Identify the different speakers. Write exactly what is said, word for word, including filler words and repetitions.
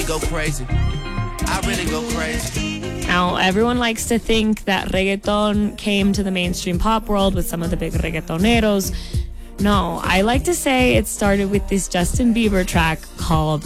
Speaker 1: really go crazy. I really go crazy.
Speaker 2: Now, everyone likes to think that reggaeton came to the mainstream pop world with some of the big reggaetoneros. No, I like to say it started with this Justin Bieber track called